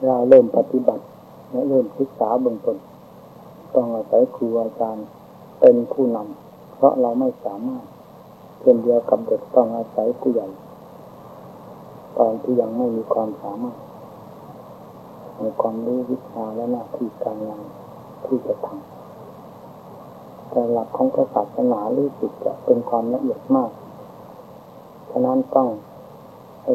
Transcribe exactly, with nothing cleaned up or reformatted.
เราเริ่มปฏิบัติและเริ่มศึกษาเบื้องต้นต้องอาศัยครูอาจารย์เป็นผู้นำเพราะเราไม่สามารถเช่นเดียวกับเด็กต้องอาศัยผู้ใหญ่ตอนที่ยังไม่มีความสามารถในความรู้วิชาและหน้าที่การงานที่จะทำแต่หลักของศาสนารู้สึกจะเป็นความละเอียดมากฉะนั้นต้อง